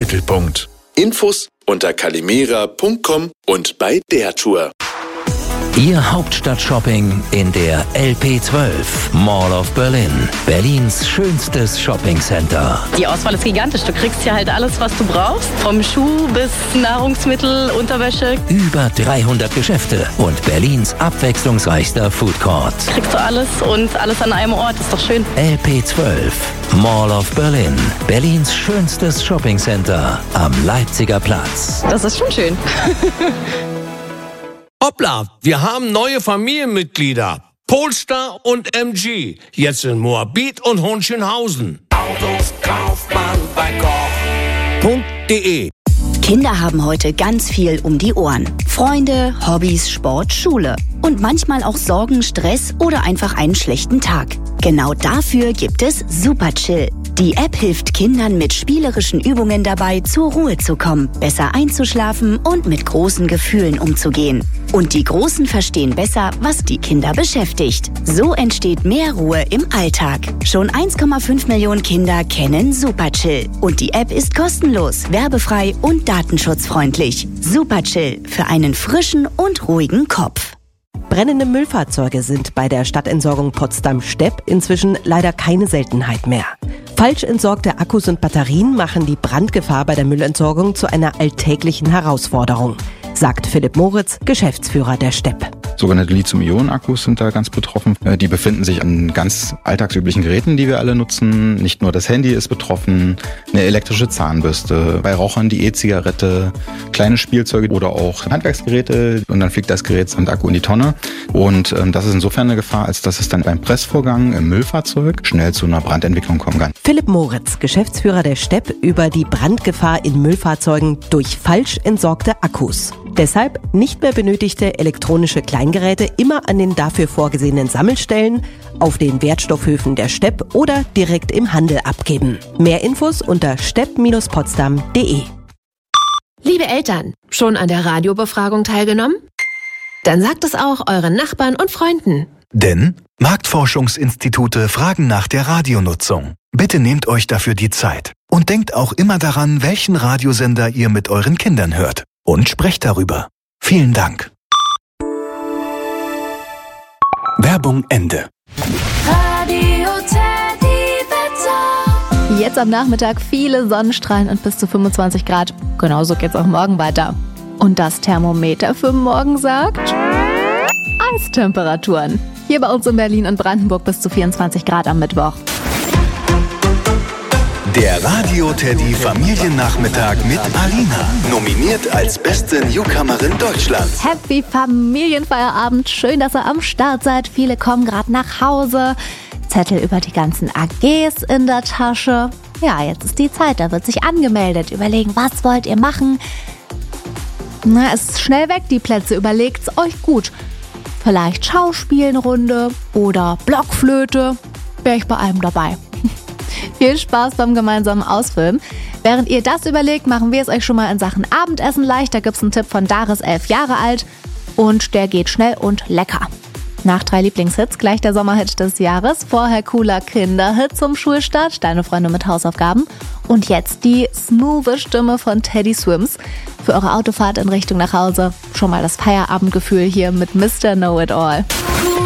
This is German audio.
Mittelpunkt. Infos unter calimera.com und bei der Tour. Ihr Hauptstadt-Shopping in der LP12 Mall of Berlin. Berlins schönstes Shoppingcenter. Die Auswahl ist gigantisch. Du kriegst hier halt alles, was du brauchst. Vom Schuh bis Nahrungsmittel, Unterwäsche. Über 300 Geschäfte und Berlins abwechslungsreichster Foodcourt. Kriegst du alles und alles an einem Ort. Ist doch schön. LP12 Mall of Berlin. Berlins schönstes Shoppingcenter am Leipziger Platz. Das ist schon schön. Hoppla, wir haben neue Familienmitglieder. Polestar und MG. Jetzt in Moabit und Hohenschönhausen. Autos kauft man bei Koch.de. Kinder haben heute ganz viel um die Ohren. Freunde, Hobbys, Sport, Schule. Und manchmal auch Sorgen, Stress oder einfach einen schlechten Tag. Genau dafür gibt es Superchill. Die App hilft Kindern mit spielerischen Übungen dabei, zur Ruhe zu kommen, besser einzuschlafen und mit großen Gefühlen umzugehen. Und die Großen verstehen besser, was die Kinder beschäftigt. So entsteht mehr Ruhe im Alltag. Schon 1,5 Millionen Kinder kennen Superchill. Und die App ist kostenlos, werbefrei und datenschutzfreundlich. Superchill für einen frischen und ruhigen Kopf. Brennende Müllfahrzeuge sind bei der Stadtentsorgung Potsdam-Stepp inzwischen leider keine Seltenheit mehr. Falsch entsorgte Akkus und Batterien machen die Brandgefahr bei der Müllentsorgung zu einer alltäglichen Herausforderung, sagt Philipp Moritz, Geschäftsführer der Stepp. Sogenannte Lithium-Ionen-Akkus sind da ganz betroffen. Die befinden sich an ganz alltagsüblichen Geräten, die wir alle nutzen. Nicht nur das Handy ist betroffen, eine elektrische Zahnbürste, bei Rauchern die E-Zigarette, kleine Spielzeuge oder auch Handwerksgeräte. Und dann fliegt das Gerät samt Akku in die Tonne. Und das ist insofern eine Gefahr, als dass es dann beim Pressvorgang im Müllfahrzeug schnell zu einer Brandentwicklung kommen kann. Philipp Moritz, Geschäftsführer der Stepp, über die Brandgefahr in Müllfahrzeugen durch falsch entsorgte Akkus. Deshalb nicht mehr benötigte elektronische Kleingeräte immer an den dafür vorgesehenen Sammelstellen, auf den Wertstoffhöfen der Stepp oder direkt im Handel abgeben. Mehr Infos unter stepp-potsdam.de. Liebe Eltern, schon an der Radiobefragung teilgenommen? Dann sagt es auch euren Nachbarn und Freunden. Denn Marktforschungsinstitute fragen nach der Radionutzung. Bitte nehmt euch dafür die Zeit. Und denkt auch immer daran, welchen Radiosender ihr mit euren Kindern hört. Und sprecht darüber. Vielen Dank. Werbung Ende. Jetzt am Nachmittag viele Sonnenstrahlen und bis zu 25 Grad. Genauso geht's auch morgen weiter. Und das Thermometer für morgen sagt Eistemperaturen. Hier bei uns in Berlin und Brandenburg bis zu 24 Grad am Mittwoch. Der Radio-Teddy Familiennachmittag mit Alina. Nominiert als beste Newcomerin Deutschlands. Happy Familienfeierabend. Schön, dass ihr am Start seid. Viele kommen gerade nach Hause. Zettel über die ganzen AGs in der Tasche. Ja, jetzt ist die Zeit. Da wird sich angemeldet. Überlegen, was wollt ihr machen? Na, es ist schnell weg, die Plätze. Überlegt's euch gut. Vielleicht Schauspielenrunde oder Blockflöte. Wäre ich bei allem dabei. Viel Spaß beim gemeinsamen Ausfilmen. Während ihr das überlegt, machen wir es euch schon mal in Sachen Abendessen leicht. Da gibt's einen Tipp von Daris, 11 Jahre alt. Und der geht schnell und lecker. Nach 3 Lieblingshits gleich der Sommerhit des Jahres. Vorher cooler Kinderhit zum Schulstart. Deine Freunde mit Hausaufgaben. Und jetzt die smoothe Stimme von Teddy Swims. Für eure Autofahrt in Richtung nach Hause schon mal das Feierabendgefühl hier mit Mr. Know-It-All.